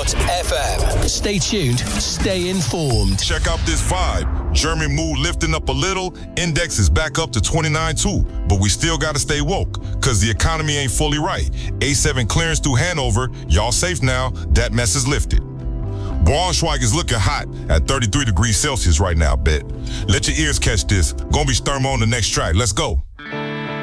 106.FM. Stay tuned, stay informed. Check out this vibe. German mood lifting up a little. Index is back up to 29.2. But we still got to stay woke, because the economy ain't fully right. A7 clearance through Hanover. Y'all safe now. That mess is lifted. Braunschweig is looking hot at 33 degrees Celsius right now, bet. Let your ears catch this. Gonna be Sturmo on the next track. Let's go.